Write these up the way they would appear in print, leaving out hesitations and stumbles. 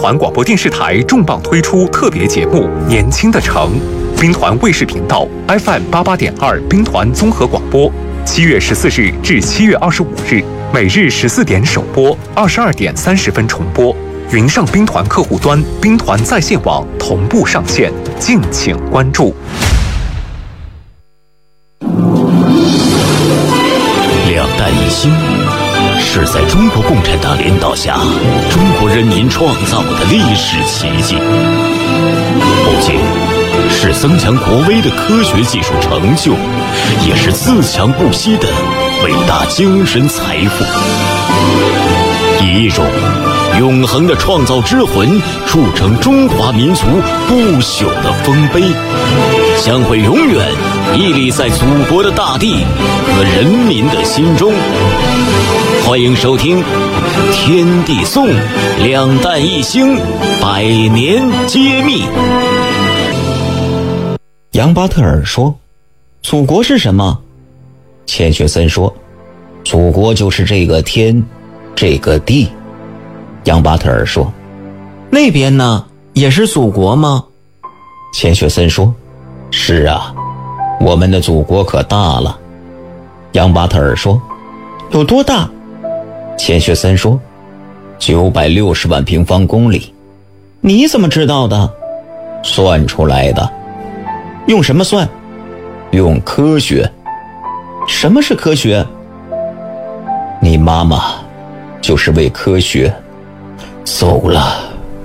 团广播电视台重磅推出特别节目《年轻的城》，兵团卫视频道 FM88.2兵团综合广播，7月14日至7月25日，每日14点首播，22点30分重播。云上兵团客户端、兵团在线网同步上线，敬请关注。 两弹一星是在中国共产党领导下，中国人民创造的历史奇迹，不仅是增强国威的科学技术成就，也是自强不息的伟大精神财富，以一种永恒的创造之魂铸成中华民族不朽的丰碑，将会永远屹立在祖国的大地和人民的心中。欢迎收听《天地颂》，两弹一星，百年揭秘。 杨巴特尔说：“祖国是什么？”钱学森说：“祖国就是这个天，这个地。”杨巴特尔说：“那边呢，也是祖国吗？”钱学森说：“是啊，我们的祖国可大了。”杨巴特尔说：“有多大？”钱学森说：“960万平方公里。”你怎么知道的？算出来的。用什么算？用科学。什么是科学？你妈妈就是为科学走了。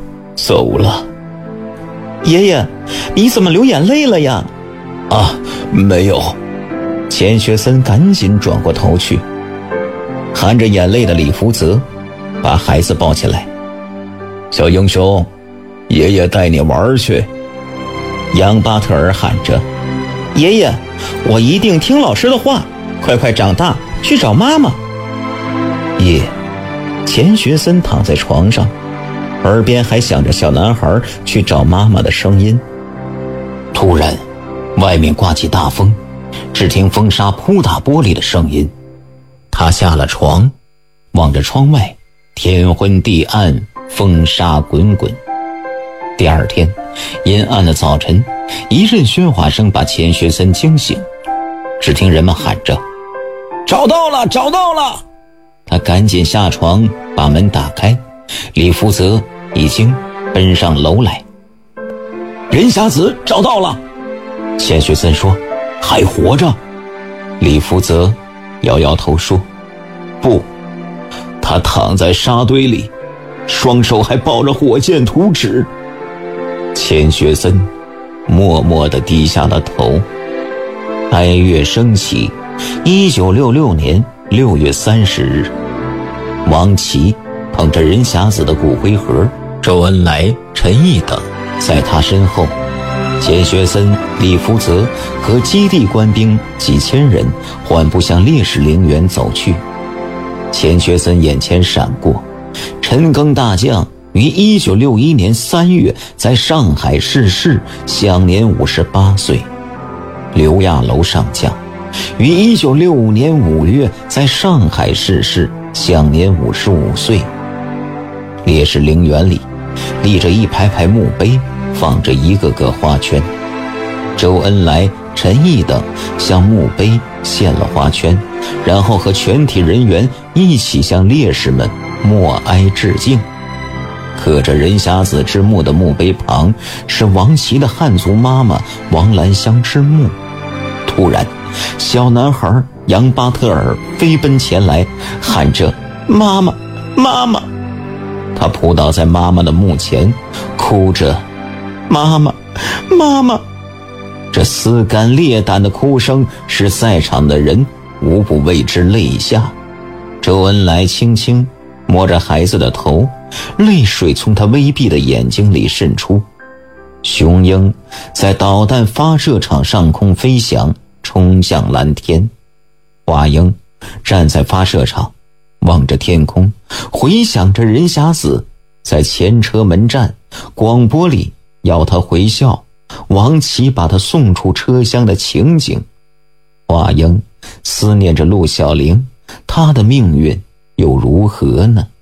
爷爷，你怎么流眼泪了呀？啊，没有。钱学森赶紧转过头去。含着眼泪的李福泽把孩子抱起来。小英雄，爷爷带你玩去。杨巴特尔喊着：“爷爷，我一定听老师的话，快快长大，去找妈妈。”夜，钱学森躺在床上，耳边还响着小男孩去找妈妈的声音。突然，外面刮起大风，只听风沙扑打玻璃的声音。他下了床，望着窗外，天昏地暗，风沙滚滚。第二天阴暗的早晨，一阵喧哗声把钱学森惊醒，只听人们喊着：“找到了，找到了！”他赶紧下床把门打开，李福泽已经奔上楼来。任霞子找到了，钱学森说：“还活着。”李福泽摇摇头说：“不，他躺在沙堆里，双手还抱着火箭图纸。”钱学森默默地低下了头。哀乐升起，1966年6月30日，王琦捧着任霞子的骨灰盒，周恩来、陈毅等在他身后。钱学森、李福泽和基地官兵几千人缓步向烈士陵园走去。钱学森眼前闪过，陈赓大将于1961年3月在上海逝世，享年58岁。刘亚楼上将于1965年5月在上海逝世，享年55岁。烈士陵园里立着一排排墓碑，放着一个个花圈。周恩来、陈毅等向墓碑献了花圈，然后和全体人员一起向烈士们默哀致敬。刻着任霞子之墓的墓碑旁是王琦的汉族妈妈王兰香之墓。突然，小男孩杨巴特尔飞奔前来，喊着：“妈妈，妈妈！”他扑倒在妈妈的墓前，哭着：“妈妈，妈妈！”这撕肝裂胆的哭声使在场的人无不为之泪下。周恩来轻轻摸着孩子的头，泪水从他微闭的眼睛里渗出。雄鹰在导弹发射场上空飞翔，冲向蓝天。华英站在发射场，望着天空，回想着任霞子在前车门站广播里要他回校，王琦把他送出车厢的情景。华英思念着陆小玲，她的命运又如何呢？